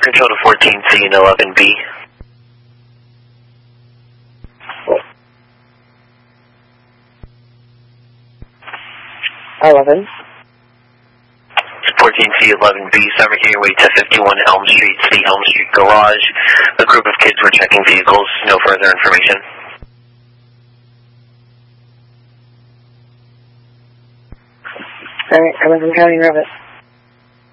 Control to 14C and 11B. 11. 14C, 11B, summer hearing wait to 51 Elm Street, City Elm Street Garage. A group of kids were checking vehicles. No further information. Alright, 11 County Rabbit.